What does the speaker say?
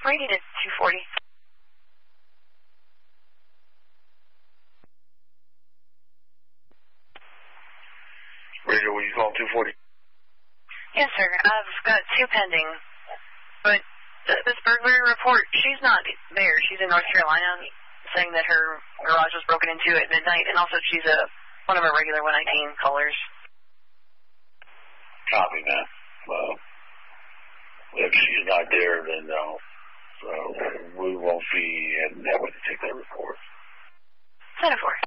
Rating is 240. Radio, will you call 240? Yes, sir. I've got 2 pending. But this burglary report, she's not there. She's in North Carolina, saying that her garage was broken into at midnight, and also she's one of our regular 119 callers. Copy, man. Well, if she's not there, then no. So we won't be having to take that report. 10-4.